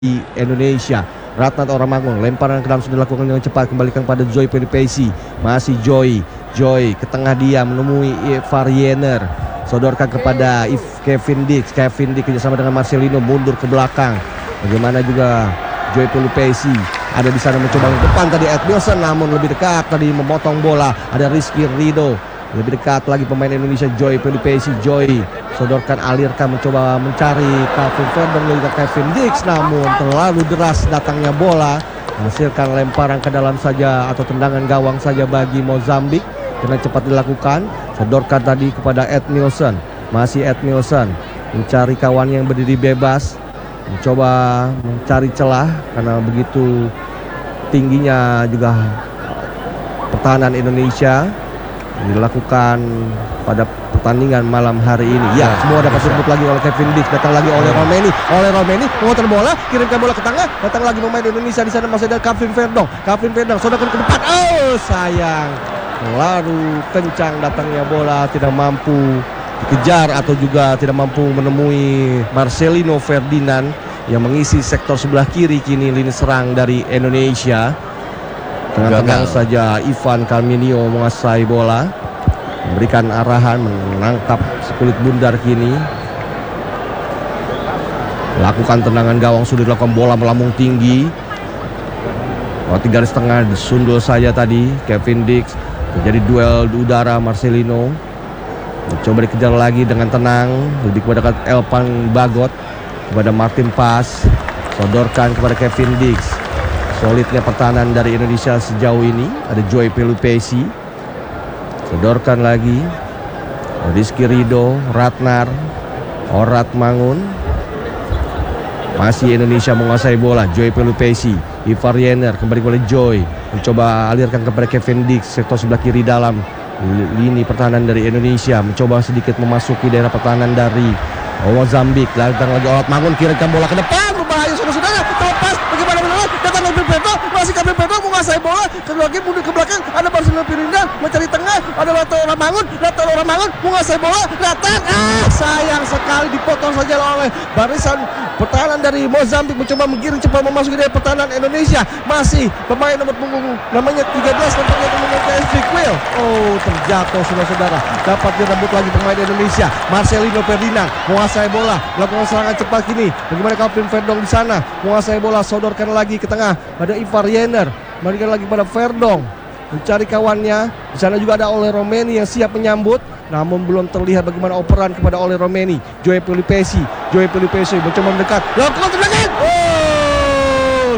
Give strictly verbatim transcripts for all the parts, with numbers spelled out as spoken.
di Indonesia. Ratna Oramangun, lemparan ke dalam sudah dilakukan dengan cepat, kembalikan pada Joy Pelipesi. Masih Joy, Joy ke tengah dia menemui Ivar Jenner, sodorkan kepada If Kevin Dix. Kevin Dix kerjasama dengan Marcelino mundur ke belakang. Bagaimana juga Joy Pelipesi ada di sana mencoba ke depan tadi Edmilson, namun lebih dekat tadi memotong bola. Ada Rizky Ridho, lebih dekat lagi pemain Indonesia Joy Pelipesi. Joy sodorkan, alirkan, mencoba mencari Calvin Verdong dan juga Kevin Dix, namun terlalu deras datangnya bola, menghasilkan lemparan ke dalam saja atau tendangan gawang saja bagi Mozambik. Dengan cepat dilakukan, sodorkan tadi kepada Edmilson. Masih Edmilson mencari kawan yang berdiri bebas, mencoba mencari celah karena begitu tingginya juga pertahanan Indonesia. Dilakukan pada pertandingan malam hari ini. Ya, semua dapat direbut lagi oleh Kevin Dix. Datang lagi oleh Romeni. Oleh Romeni memutar bola, kirimkan bola ke tengah. Datang lagi pemain Indonesia di sana, masih ada Calvin Verdong. Calvin Verdong sodorkan ke depan. Oh, sayang. Terlalu kencang datangnya bola, tidak mampu dikejar atau juga tidak mampu menemui Marcelino Ferdinand yang mengisi sektor sebelah kiri kini lini serang dari Indonesia. Dengan tenang saja Ivan Carminio menguasai bola, memberikan arahan, menangkap sekulit bundar kini. Lakukan tendangan gawang, sudah dilakukan, bola melambung tinggi. Oh, tiga garis tengah disundul saja tadi Kevin Dix. Terjadi duel di udara. Marcelino mencoba dikejar lagi dengan tenang, lebih kepada Elpan Bagot, kepada Martin Pas, sodorkan kepada Kevin Dix. Solidnya pertahanan dari Indonesia sejauh ini. Ada Joy Pelipesi, sodorkan lagi Rizky Ridho, Ratnar Oramangun. Masih Indonesia menguasai bola. Joy Pelipesi, Ivar Jenner kembali kepada Joy, mencoba alirkan kepada Kevin Dix, sektor sebelah kiri dalam lini pertahanan dari Indonesia, mencoba sedikit memasuki daerah pertahanan dari Mozambik. Datang lagi Oramangun, kirimkan bola ke depan, berbahaya saudara-saudara, terlepas. Bagaimana menolak? Datang Calvin Verdong, masih Calvin Verdong menguasai bola, kedua lagi mundur ke belakang. Ada Marcelino Ferdinand mencari tengah, ada Ratna Oramangun, Ratna Oramangun menguasai bola, datang, ah sayang sekali dipotong saja oleh barisan pertahanan dari Mozambik, mencoba menggiring cepat memasuki daerah pertahanan Indonesia. Masih pemain nomor punggung namanya tiga belas, nampaknya namanya Rizky Ridho. Oh, terjatuh saudara-saudara. Dapat direbut lagi pemain Indonesia. Marcelino Ferdinand menguasai bola, melakukan serangan cepat kini. Bagaimana Calvin Verdong di sana menguasai bola, sodorkan lagi ke tengah pada Ivar Jenner, berikan lagi pada Verdong, mencari kawannya. Di sana juga ada Ole Romeni yang siap menyambut, namun belum terlihat bagaimana operan kepada Ole Romeni. Joy Pelipesi, Joy Pelipesi mencoba mendekat, lakukan tendangan. Oh,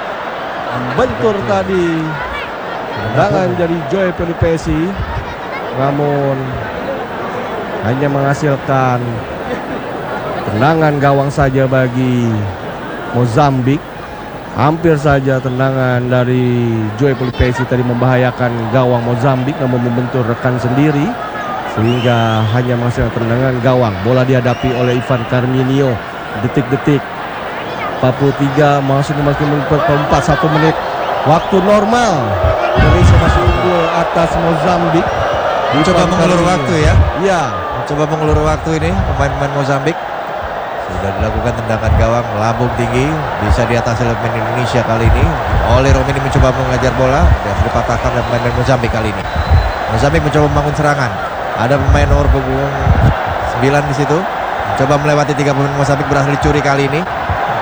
bentur tadi tendangan dari Joy Pelipesi, namun hanya menghasilkan tendangan gawang saja bagi Mozambik. Hampir saja tendangan dari Joy Pelipesi tadi membahayakan gawang Mozambik, namun membentur rekan sendiri sehingga hanya menghasilkan tendangan gawang. Bola dihadapi oleh Ivan Carminio. Detik-detik empat puluh tiga masuk memasuki menit empat puluh empat, satu menit waktu normal. Indonesia masih unggul atas Mozambik. Mencoba mengulur waktu ya. Iya, mencoba mengulur waktu ini pemain-pemain Mozambik. Sudah dilakukan tendangan gawang melambung tinggi, bisa diatasi oleh pemain Indonesia kali ini. Ole Romeni mencoba mengajar bola dan dipatahkan oleh pemain Mozambik kali ini. Mozambik mencoba membangun serangan. Ada pemain nomor punggung sembilan di situ, mencoba melewati tiga pemain Mozambik, berhasil dicuri kali ini.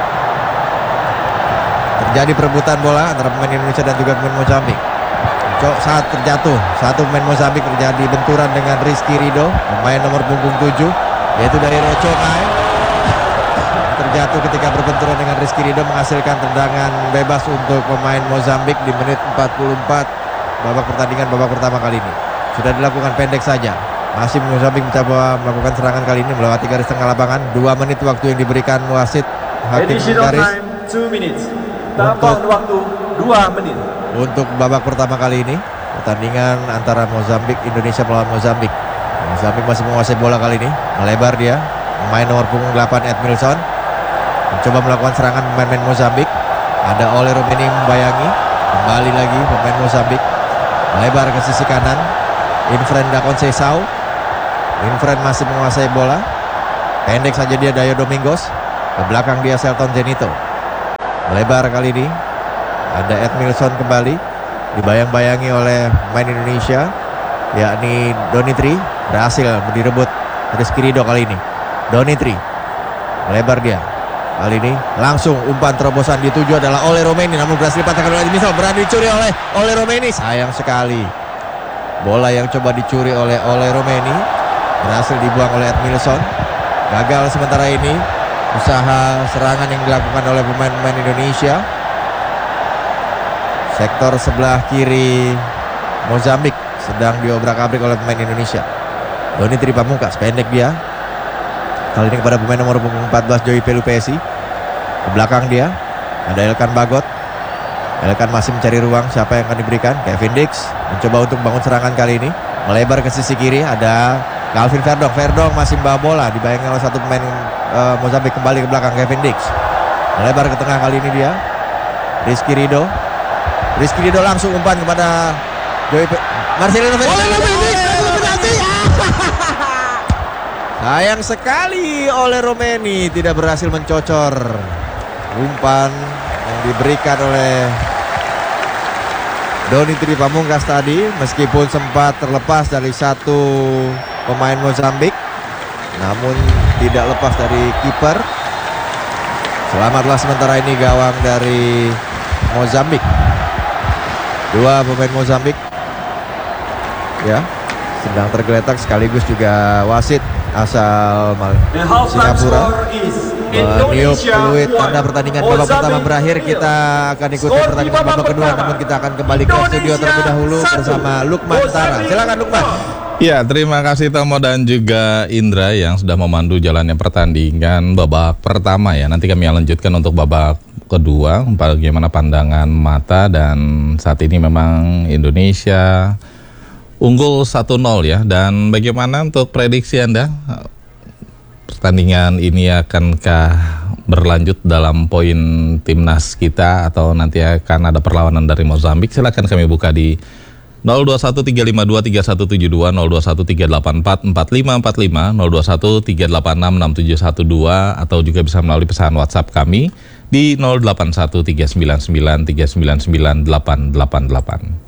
Terjadi perebutan bola antara pemain Indonesia dan juga pemain Mozambik. Saat terjatuh, satu pemain Mozambik terjadi benturan dengan Rizky Ridho, pemain nomor punggung tujuh, yaitu dari Roconai. Terjatuh ketika berbenturan dengan Rizky Ridho, menghasilkan tendangan bebas untuk pemain Mozambik di menit empat puluh empat babak pertandingan babak pertama kali ini. Sudah dilakukan pendek saja. Masih Mozambik mencoba melakukan serangan kali ini melewati garis tengah lapangan. Dua menit waktu yang diberikan wasit hakim garis. Untuk waktu dua menit. Untuk babak pertama kali ini pertandingan antara Mozambik Indonesia melawan Mozambik. Mozambik masih menguasai bola kali ini, melebar dia. Pemain nomor punggung delapan Edmilson mencoba melakukan serangan pemain Mozambik. Ada Ole Romeni membayangi, kembali lagi pemain Mozambik melebar ke sisi kanan. Infren da Conceição, Infren masih menguasai bola. Pendek saja dia Dayo Domingos. Ke belakang dia Selton Zenito. Melebar kali ini. Ada Edmilson kembali. Dibayang-bayangi oleh pemain Indonesia, yakni Donitri. Berhasil direbut Rizky Ridho kali ini. Donitri melebar dia. Kali ini langsung umpan terobosan dituju adalah oleh Romeni, namun berhasil dipatahkan oleh Edmilson. Berani dicuri oleh oleh Romeni. Sayang sekali. Bola yang coba dicuri oleh oleh Romeni berhasil dibuang oleh Edmilson. Gagal sementara ini usaha serangan yang dilakukan oleh pemain-pemain Indonesia. Sektor sebelah kiri Mozambik sedang diobrak-abrik oleh pemain Indonesia. Donitri Pamungkas, pendek dia. Kali ini kepada pemain nomor punggung empat belas Joy Pelupesi. Ke belakang dia ada Elkan Bagot. Elkan masih mencari ruang, siapa yang akan diberikan? Kevin Dix mencoba untuk bangun serangan kali ini. Melebar ke sisi kiri ada Calvin Verdong. Verdong masih membawa bola, dibayangkan oleh satu pemain uh, Mozambik. Kembali ke belakang Kevin Dix. Melebar ke tengah kali ini dia. Rizky Ridho. Rizky Ridho langsung umpan kepada Joy Pe- Marcelino Fernandes. Sayang sekali oleh Romeni tidak berhasil mencocor umpan yang diberikan oleh Donitri Pamungkas tadi, meskipun sempat terlepas dari satu pemain Mozambik, namun tidak lepas dari kiper. Selamatlah sementara ini gawang dari Mozambik. Dua pemain Mozambik ya sedang tergeletak, sekaligus juga wasit asal Singapura meniup peluit tanda pertandingan babak pertama berakhir. Kita akan ikuti pertandingan babak kedua, namun kita akan kembali ke studio terlebih dahulu bersama Lukman Tara. Silakan Lukman. Ya, terima kasih Tomo dan juga Indra yang sudah memandu jalannya pertandingan babak pertama ya. Nanti kami lanjutkan untuk babak kedua, bagaimana pandangan mata. Dan saat ini memang Indonesia unggul satu nol ya. Dan bagaimana untuk prediksi Anda? Pertandingan ini akankah berlanjut dalam poin timnas kita atau nanti akan ada perlawanan dari Mozambik? Silakan kami buka di nol dua satu tiga lima dua tiga satu tujuh dua, nol dua satu tiga delapan empat empat lima empat lima, nol dua satu tiga delapan enam enam tujuh satu dua, atau juga bisa melalui pesan WhatsApp kami di nol delapan satu tiga sembilan sembilan tiga sembilan sembilan delapan delapan delapan.